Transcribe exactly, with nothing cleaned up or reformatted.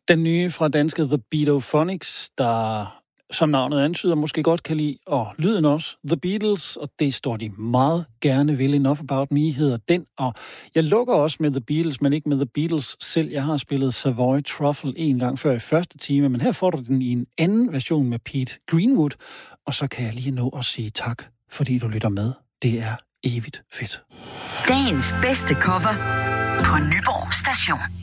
Den nye fra danske The Beatophonics, der som navnet antyder måske godt kan lide, og lyden også, The Beatles, og det står de meget gerne ved. Enough About Me hedder den, og jeg lukker også med The Beatles, men ikke med The Beatles selv. Jeg har spillet Savoy Truffle en gang før i første time, men her får du den i en anden version med Pete Greenwood, og så kan jeg lige nå at sige tak, fordi du lytter med. Det er evigt fedt. Dagens bedste cover på Nyborg Station.